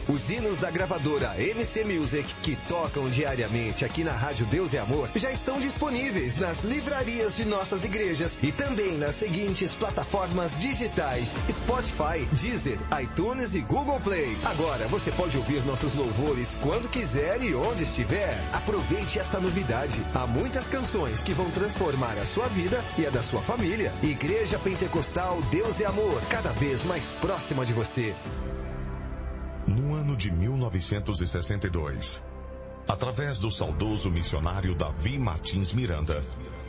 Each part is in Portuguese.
Os hinos da gravadora MC Music, que tocam diariamente aqui na Rádio Deus e Amor, já estão disponíveis nas livrarias de nossas igrejas e também nas seguintes plataformas digitais: Spotify, Deezer, iTunes e Google Play. Agora você pode ouvir nossos louvores quando quiser e onde estiver. Aproveite esta novidade. Há muitas canções que vão transformar a sua vida e a da sua família. Igreja Pentecostal Deus e Amor, cada vez mais próxima de você. No ano de 1962, através do saudoso missionário Davi Martins Miranda,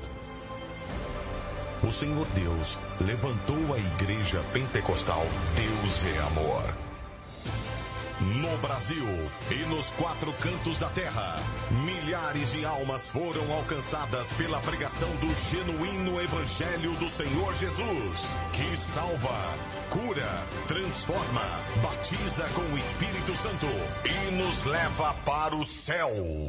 o Senhor Deus levantou a Igreja Pentecostal Deus é Amor. No Brasil e nos 4 cantos da terra, milhares de almas foram alcançadas pela pregação do genuíno Evangelho do Senhor Jesus, que salva, cura, transforma, batiza com o Espírito Santo e nos leva para o céu.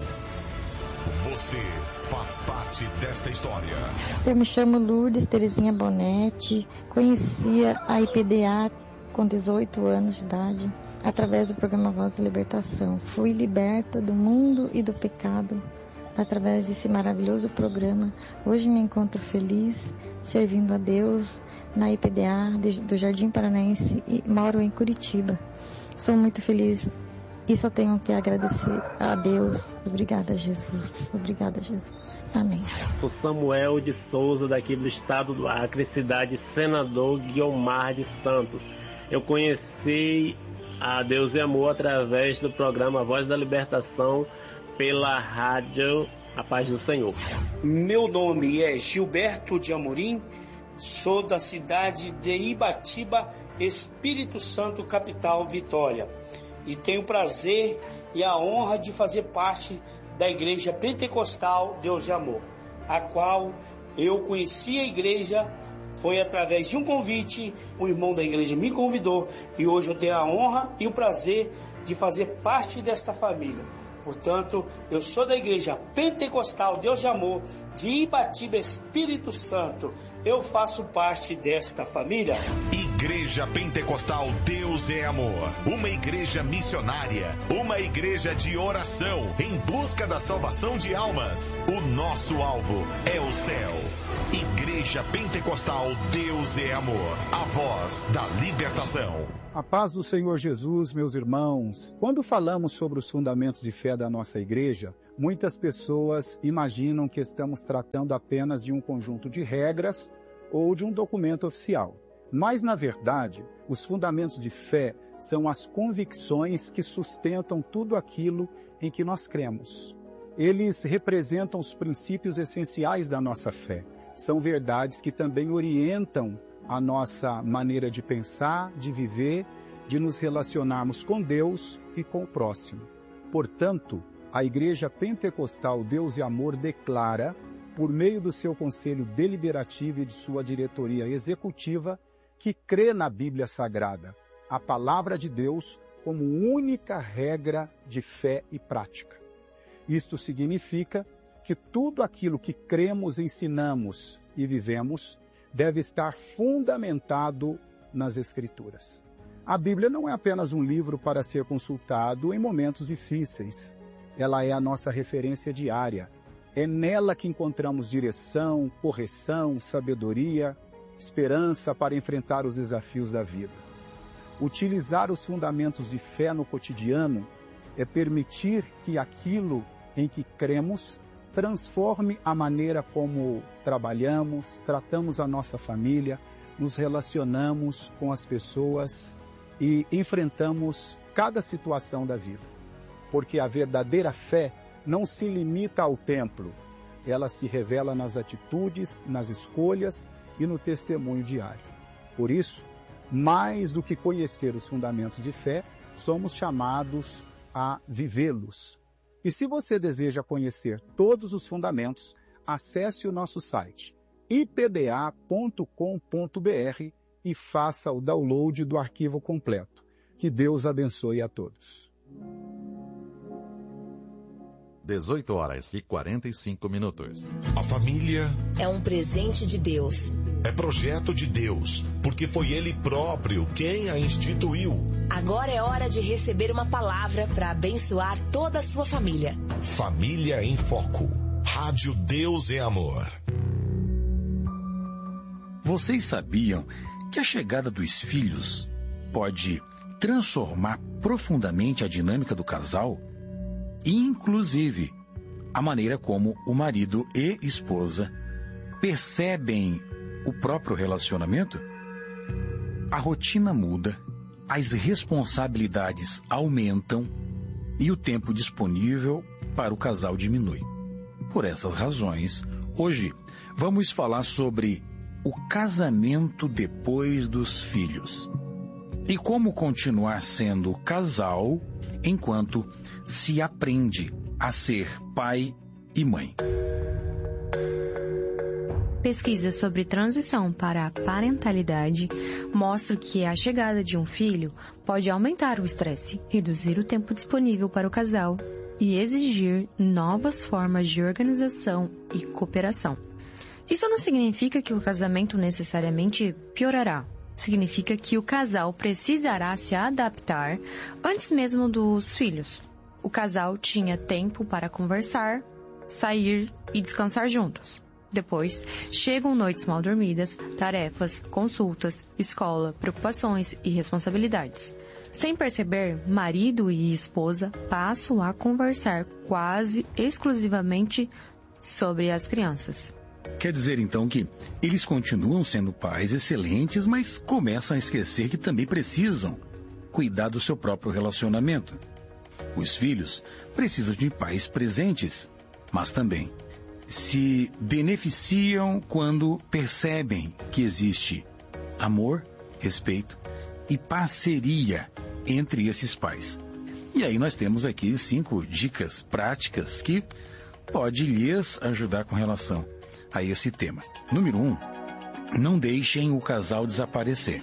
Você faz parte desta história. Eu me chamo Lourdes Terezinha Bonetti, conhecia a IPDA com 18 anos de idade, através do programa Voz da Libertação. Fui liberta do mundo e do pecado através desse maravilhoso programa. Hoje me encontro feliz, servindo a Deus na IPDA do Jardim Paranaense e moro em Curitiba. Sou muito feliz e só tenho que agradecer a Deus. Obrigada, Jesus. Obrigada, Jesus. Amém. Sou Samuel de Souza, daqui do estado do Acre, cidade Senador Guiomar de Santos. Eu conheci a Deus e Amor através do programa Voz da Libertação pela rádio A Paz do Senhor. Meu nome é Gilberto de Amorim, sou da cidade de Ibatiba, Espírito Santo, capital Vitória, e tenho o prazer e a honra de fazer parte da Igreja Pentecostal Deus e Amor, a qual eu conheci a igreja. Foi através de um convite, um irmão da igreja me convidou e hoje eu tenho a honra e o prazer de fazer parte desta família. Portanto, eu sou da Igreja Pentecostal Deus de Amor de Ibatiba, Espírito Santo. Eu faço parte desta família. Igreja Pentecostal Deus é Amor, uma igreja missionária, uma igreja de oração em busca da salvação de almas. O nosso alvo é o céu. Igreja Pentecostal Deus é Amor, a voz da libertação. A paz do Senhor Jesus, meus irmãos. Quando falamos sobre os fundamentos de fé da nossa igreja, muitas pessoas imaginam que estamos tratando apenas de um conjunto de regras ou de um documento oficial. Mas, na verdade, os fundamentos de fé são as convicções que sustentam tudo aquilo em que nós cremos. Eles representam os princípios essenciais da nossa fé. São verdades que também orientam a nossa maneira de pensar, de viver, de nos relacionarmos com Deus e com o próximo. Portanto, a Igreja Pentecostal Deus e Amor declara, por meio do seu conselho deliberativo e de sua diretoria executiva, que crê na Bíblia Sagrada, a palavra de Deus, como única regra de fé e prática. Isto significa que tudo aquilo que cremos, ensinamos e vivemos deve estar fundamentado nas Escrituras. A Bíblia não é apenas um livro para ser consultado em momentos difíceis. Ela é a nossa referência diária. É nela que encontramos direção, correção, sabedoria, esperança para enfrentar os desafios da vida. Utilizar os fundamentos de fé no cotidiano é permitir que aquilo em que cremos transforme a maneira como trabalhamos, tratamos a nossa família, nos relacionamos com as pessoas e enfrentamos cada situação da vida. Porque a verdadeira fé não se limita ao templo, ela se revela nas atitudes, nas escolhas e no testemunho diário. Por isso, mais do que conhecer os fundamentos de fé, somos chamados a vivê-los. E se você deseja conhecer todos os fundamentos, acesse o nosso site ipda.com.br e faça o download do arquivo completo. Que Deus abençoe a todos. 18h45. A família é um presente de Deus. É projeto de Deus, porque foi Ele próprio quem a instituiu. A Agora é hora de receber uma palavra para abençoar toda a sua família. Família em Foco. Rádio Deus é Amor. Vocês sabiam que a chegada dos filhos pode transformar profundamente a dinâmica do casal? Inclusive, a maneira como o marido e esposa percebem o próprio relacionamento? A rotina muda, as responsabilidades aumentam e o tempo disponível para o casal diminui. Por essas razões, hoje vamos falar sobre o casamento depois dos filhos e como continuar sendo casal enquanto se aprende a ser pai e mãe. Pesquisas sobre transição para a parentalidade mostram que a chegada de um filho pode aumentar o estresse, reduzir o tempo disponível para o casal e exigir novas formas de organização e cooperação. Isso não significa que o casamento necessariamente piorará. Significa que o casal precisará se adaptar antes mesmo dos filhos. O casal tinha tempo para conversar, sair e descansar juntos. Depois, chegam noites mal dormidas, tarefas, consultas, escola, preocupações e responsabilidades. Sem perceber, marido e esposa passam a conversar quase exclusivamente sobre as crianças. Quer dizer, então, que eles continuam sendo pais excelentes, mas começam a esquecer que também precisam cuidar do seu próprio relacionamento. Os filhos precisam de pais presentes, mas também se beneficiam quando percebem que existe amor, respeito e parceria entre esses pais. E aí nós temos aqui 5 dicas práticas que pode lhes ajudar com relação a esse tema. Número 1, não deixem o casal desaparecer.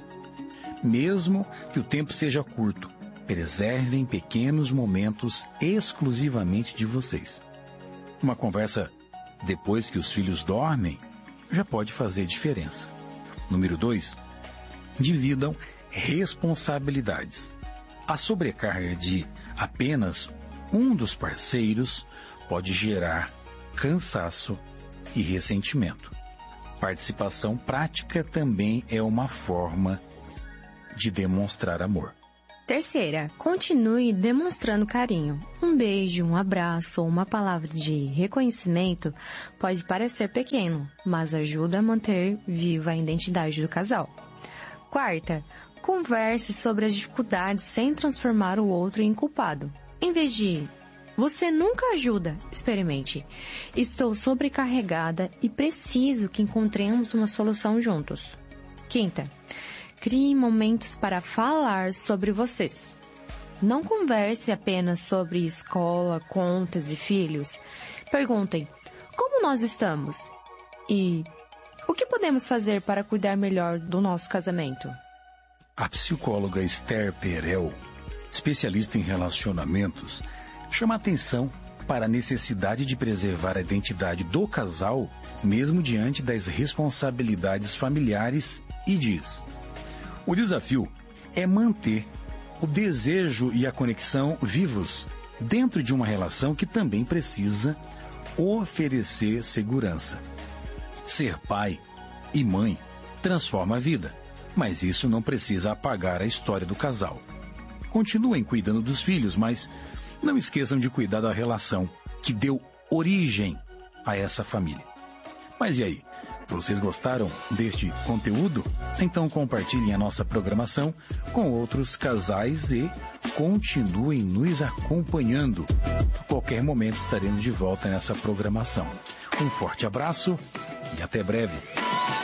Mesmo que o tempo seja curto, preservem pequenos momentos exclusivamente de vocês. Uma conversa depois que os filhos dormem já pode fazer diferença. Número 2, dividam responsabilidades. A sobrecarga de apenas um dos parceiros pode gerar cansaço e ressentimento. Participação prática também é uma forma de demonstrar amor. Terceira, continue demonstrando carinho. Um beijo, um abraço ou uma palavra de reconhecimento pode parecer pequeno, mas ajuda a manter viva a identidade do casal. Quarta, converse sobre as dificuldades sem transformar o outro em culpado. Em vez de "você nunca ajuda", experimente "estou sobrecarregada e preciso que encontremos uma solução juntos". Quinta, crie momentos para falar sobre vocês. Não converse apenas sobre escola, contas e filhos. Perguntem: como nós estamos? E o que podemos fazer para cuidar melhor do nosso casamento? A psicóloga Esther Perel, especialista em relacionamentos, chama atenção para a necessidade de preservar a identidade do casal, mesmo diante das responsabilidades familiares, e diz: o desafio é manter o desejo e a conexão vivos dentro de uma relação que também precisa oferecer segurança. Ser pai e mãe transforma a vida, mas isso não precisa apagar a história do casal. Continuem cuidando dos filhos, mas não esqueçam de cuidar da relação que deu origem a essa família. Mas e aí? Vocês gostaram deste conteúdo? Então compartilhem a nossa programação com outros casais e continuem nos acompanhando. A qualquer momento estaremos de volta nessa programação. Um forte abraço e até breve.